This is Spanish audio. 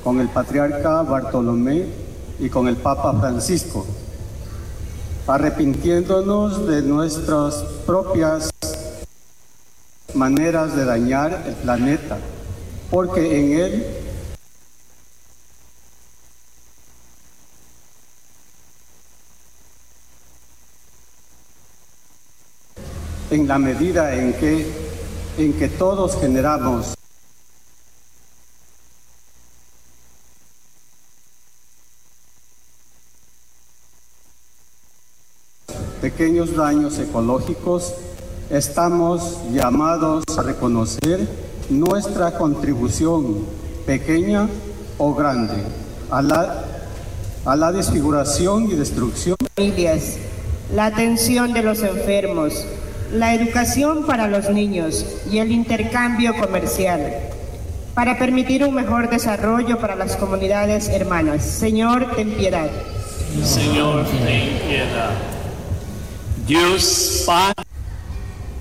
con el patriarca Bartolomé y con el Papa Francisco, arrepintiéndonos de nuestras propias maneras de dañar el planeta, porque en él en la medida en que todos generamos pequeños daños ecológicos, estamos llamados a reconocer nuestra contribución, pequeña o grande, a la desfiguración y destrucción de familias, la atención de los enfermos, la educación para los niños y el intercambio comercial, para permitir un mejor desarrollo para las comunidades hermanas. Señor, ten piedad. Señor, ten piedad. Dios Padre